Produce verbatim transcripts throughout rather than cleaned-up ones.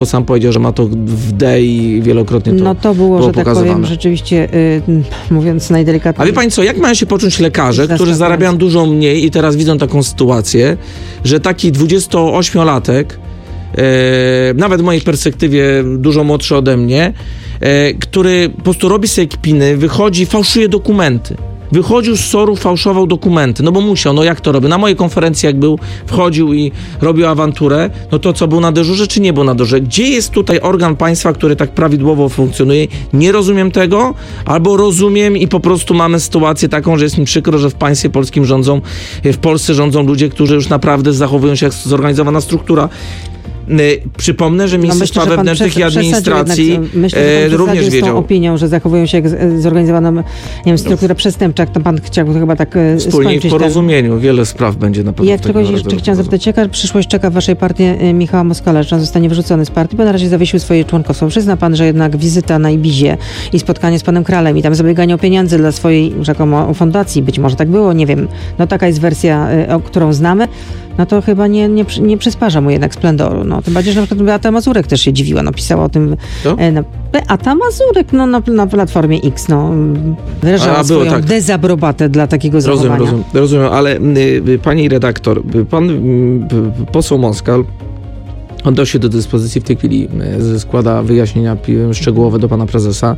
sam powiedział, że ma to w D i wielokrotnie to No to było, było że tak pokazywane. powiem, rzeczywiście, y, mówiąc najdelikatniej. A wie pani co, jak mają się poczuć lekarze, którzy zarabiają dużo mniej i teraz widzą taką sytuację, że taki dwudziestoośmiolatek, e, nawet w mojej perspektywie dużo młodszy ode mnie, e, który po prostu robi sobie kpiny, wychodzi, fałszuje dokumenty. Wychodził z soru, fałszował dokumenty, no bo musiał, no jak to robił? Na mojej konferencji jak był, wchodził i robił awanturę, no to co, był na dyżurze, czy nie był na dyżurze? Gdzie jest tutaj organ państwa, który tak prawidłowo funkcjonuje? Nie rozumiem tego, albo rozumiem i po prostu mamy sytuację taką, że jest mi przykro, że w państwie polskim rządzą, w Polsce rządzą ludzie, którzy już naprawdę zachowują się jak zorganizowana struktura. Przypomnę, że minister spraw no wewnętrznych i administracji jednak, myślę, że również wiedział. Z tą opinią, że zachowują się jak zorganizowana nie wiem, struktura przestępcza, jak to pan chciał to chyba tak wspólnie skończyć. W porozumieniu. Ten... Wiele spraw będzie na pewno. Jak czegoś jeszcze chciałam zapytać, jaka przyszłość czeka w waszej partii Michała Moskala? Czy on zostanie wyrzucony z partii? Bo na razie zawiesił swoje członkostwo. Przyzna pan, że jednak wizyta na Ibizie i spotkanie z panem Kralem i tam zabieganie o pieniądze dla swojej rzekomo fundacji, być może tak było, nie wiem. No taka jest wersja, o którą znamy. No to chyba nie, nie, nie przysparza mu jednak splendoru. No, tym bardziej, że na przykład Beata Mazurek też się dziwiła, no pisała o tym. No? Beata Mazurek no, na, na platformie X, no, wyrażała A, swoją tak. dezaprobatę dla takiego rozumiem, zachowania. Rozumiem, rozumiem, ale y, pani redaktor, pan y, poseł Moskal oddał się do dyspozycji w tej chwili, y, składa wyjaśnienia y, szczegółowe do pana prezesa.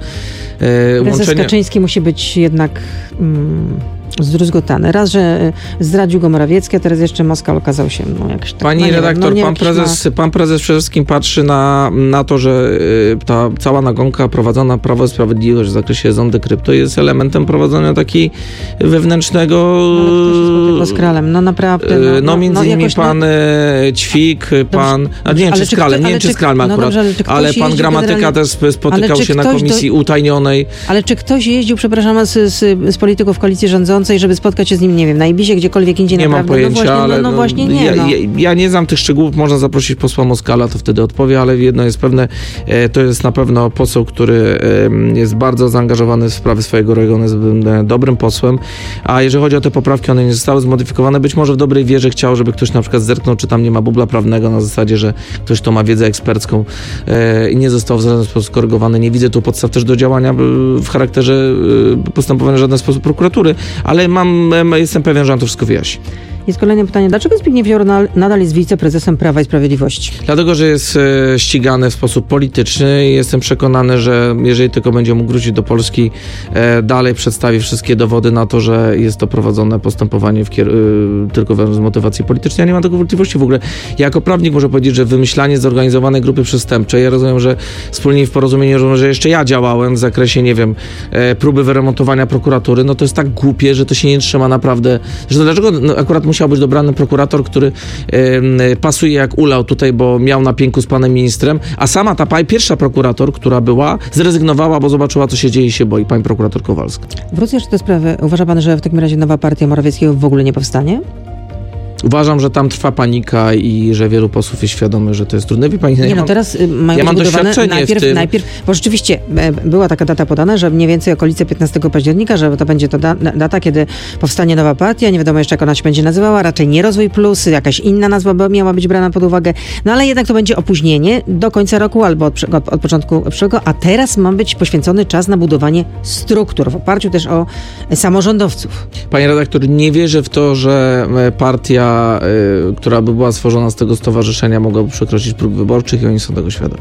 Y, Prezes łączenie... Kaczyński musi być jednak... Mm, zdruzgotany. Raz, że zdradził go Morawiecki, a teraz jeszcze Moskal okazał się no, jakiś tak... Pani no, redaktor, no, pan, prezes, ma... pan prezes przede wszystkim patrzy na, na to, że y, ta cała nagonka prowadzona Prawo i Sprawiedliwość w zakresie zondy krypto jest elementem prowadzenia takiej wewnętrznego... No, ale kto się spotyka z Kralem? No naprawdę... No, no między no, innymi jakoś, pan no... Ćwik, pan... Dobrze, a nie wiem, czy z Kralem, kto, nie wiem, czy z Kralem no akurat, dobrze, ale, ale pan Gramatyka generalnie... też spotykał się na komisji do... utajnionej. Ale czy ktoś jeździł, przepraszam, z, z, z polityków koalicji rządzącej, żeby spotkać się z nim, nie wiem, na Ibizie, gdziekolwiek indziej nie naprawdę. mam pojęcia, no właśnie, ale no, no właśnie nie. Ja, no. ja, ja nie znam tych szczegółów, można zaprosić posła Moskala, to wtedy odpowie, ale jedno jest pewne, e, to jest na pewno poseł, który e, jest bardzo zaangażowany w sprawy swojego regionu, jest e, dobrym posłem, a jeżeli chodzi o te poprawki, one nie zostały zmodyfikowane, być może w dobrej wierze chciał, żeby ktoś na przykład zerknął, czy tam nie ma bubla prawnego na zasadzie, że ktoś to ma wiedzę ekspercką e, i nie został w żaden sposób skorygowany. Nie widzę tu podstaw też do działania w charakterze e, postępowania w żaden sposób prokuratury, ale mam, e, jestem pewien, że on to wszystko wyjaśni. Jest kolejne pytanie. Dlaczego Zbigniew Ziobro nadal jest wiceprezesem Prawa i Sprawiedliwości? Dlatego, że jest e, ścigany w sposób polityczny i jestem przekonany, że jeżeli tylko będzie mógł wrócić do Polski, e, dalej przedstawi wszystkie dowody na to, że jest to prowadzone postępowanie w kier- e, tylko z motywacji politycznej. Ja nie mam tego wątpliwości w ogóle. Ja jako prawnik muszę powiedzieć, że wymyślanie zorganizowanej grupy przestępczej, ja rozumiem, że wspólnie w porozumieniu, że jeszcze ja działałem w zakresie, nie wiem, e, próby wyremontowania prokuratury, no to jest tak głupie, że to się nie trzyma naprawdę. Że to dlaczego no, akurat musiał być dobrany prokurator, który e, pasuje jak ulał tutaj, bo miał na pięku z panem ministrem, a sama ta pa- pierwsza prokurator, która była, zrezygnowała, bo zobaczyła, co się dzieje i się boi, pani prokurator Kowalska. Wrócę jeszcze do sprawy. Uważa pan, że w takim razie nowa partia Morawieckiego w ogóle nie powstanie? Uważam, że tam trwa panika i że wielu posłów jest świadomych, że to jest trudne. Wie pani, nie, ja no mam, teraz mają ja mam doświadczenie najpierw, w tym. najpierw, bo rzeczywiście była taka data podana, że mniej więcej okolice piętnastego października, że to będzie to da, data, kiedy powstanie nowa partia, nie wiadomo jeszcze, jak ona się będzie nazywała, raczej nie Rozwój Plus, jakaś inna nazwa miała być brana pod uwagę, no ale jednak to będzie opóźnienie do końca roku albo od, od, od początku przyszłego, a teraz ma być poświęcony czas na budowanie struktur, w oparciu też o samorządowców. Panie redaktor, nie wierzę w to, że partia, y, która by była stworzona z tego stowarzyszenia, mogłaby przekroczyć próg wyborczych i oni są tego świadomi.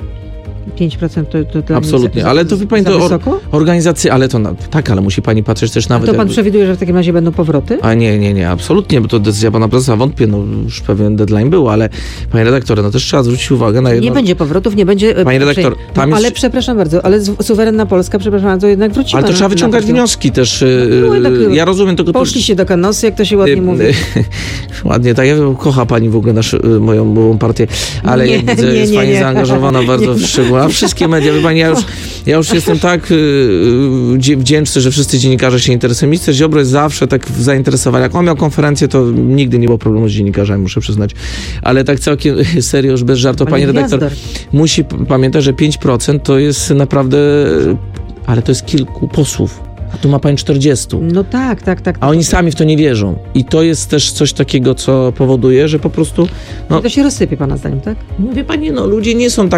pięć procent to, to, to absolutnie, za, ale to wie pani, to or, organizacje, ale to na, tak, ale musi pani patrzeć też nawet... A to pan jakby, przewiduje, że w takim razie będą powroty? A nie, nie, nie, absolutnie, bo to decyzja pana prezesa, wątpię, no już pewien deadline był, ale panie redaktorze, no też trzeba zwrócić uwagę na jedno... Nie będzie powrotów, nie będzie... Panie redaktor, tam no, jest... Ale przepraszam bardzo, ale suwerenna Polska, przepraszam bardzo, jednak wrócimy. Ale to na, trzeba wyciągać wnioski też. No, jednak, ja rozumiem tego... Poszli się do kanosy, jak to się ładnie mówi. Ładnie, tak, ja kocha pani w ogóle nasz, moją, moją partię, ale nie, jak widzę, nie, jest nie, pani nie. zaangażowana bardzo w szczegóły, a wszystkie media, wie pani, ja już, ja już jestem tak yy, wdzięczny, że wszyscy dziennikarze się interesują. Minister Ziobro jest zawsze tak zainteresowany. Jak on miał konferencję, to nigdy nie było problemu z dziennikarzami, muszę przyznać. Ale tak całkiem serio, już bez żartu, pani redaktor, musi pamiętać, że pięć procent to jest naprawdę, ale to jest kilku posłów. A tu ma pani czterdziestu. No tak, tak, tak. A oni sami w to nie wierzą. I to jest też coś takiego, co powoduje, że po prostu... No, to się rozsypie pana zdaniem, tak? No wie pani, no ludzie nie są tak